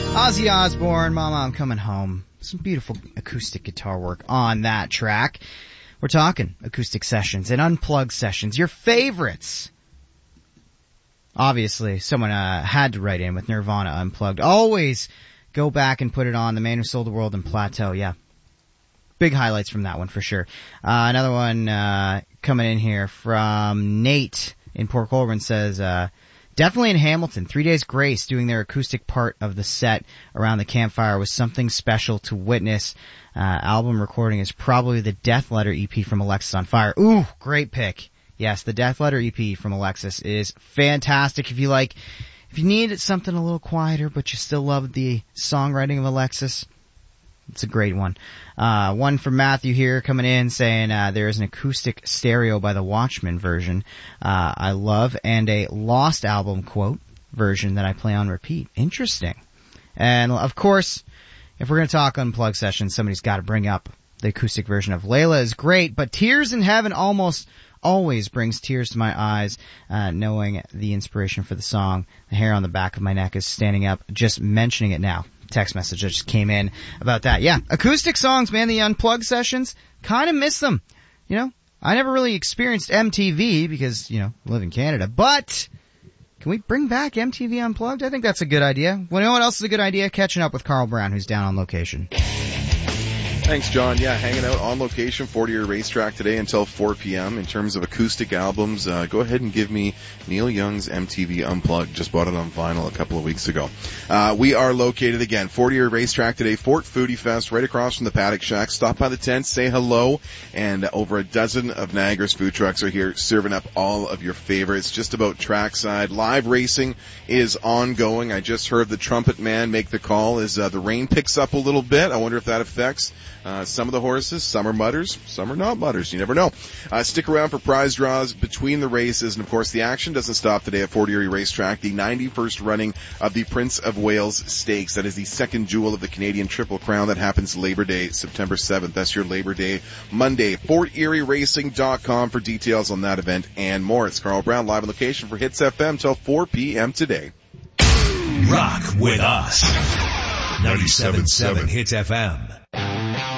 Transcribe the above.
Ozzy Osbourne, Mama, I'm Coming Home. Some beautiful acoustic guitar work on that track. We're talking acoustic sessions and unplugged sessions. Your favorites. Obviously, someone had to write in with Nirvana Unplugged. Always go back and put it on. The Man Who Sold the World and Plateau. Yeah. Big highlights from that one for sure. Another one coming in here from Nate in Port Colborne says, definitely in Hamilton, 3 Days Grace doing their acoustic part of the set around the campfire was something special to witness. Album recording is probably the Death Letter EP from Alexis on Fire. Ooh, great pick. Yes, the Death Letter EP from Alexis is fantastic. If you need something a little quieter, but you still love the songwriting of Alexis, it's a great one. One from Matthew here coming in saying there is an acoustic stereo by the Watchmen version I love, and a Lost album quote version that I play on repeat. Interesting. And of course, if we're going to talk unplugged sessions, somebody's got to bring up the acoustic version of Layla is great, but Tears in Heaven almost always brings tears to my eyes, knowing the inspiration for the song. The hair on the back of my neck is standing up just mentioning it now. Text message that just came in about that. Yeah, acoustic songs, man, the unplugged sessions, kind of miss them. You know, I never really experienced MTV because, you know, I live in Canada, but can we bring back MTV Unplugged? I think that's a good idea. Well, you know what else is a good idea? Catching up with Carl Brown, who's down on location. Thanks, John. Yeah, hanging out on location, 40-year racetrack today until 4 p.m. In terms of acoustic albums, go ahead and give me Neil Young's MTV Unplugged. Just bought it on vinyl a couple of weeks ago. We are located again, 40-year racetrack today, Fort Foodie Fest, right across from the Paddock Shack. Stop by the tent, say hello, and over a dozen of Niagara's food trucks are here serving up all of your favorites. Just about trackside. Live racing is ongoing. I just heard the trumpet man make the call as the rain picks up a little bit. I wonder if that affects some of the horses. Some are mutters, some are not mutters. You never know. Stick around for prize draws between the races. And, of course, the action doesn't stop today at Fort Erie Racetrack. The 91st running of the Prince of Wales Stakes. That is the second jewel of the Canadian Triple Crown. That happens Labor Day, September 7th. That's your Labor Day Monday. FortErieRacing.com for details on that event and more. It's Carl Brown live on location for Hits FM till 4 p.m. today. Rock with us. 97.7 Hits FM.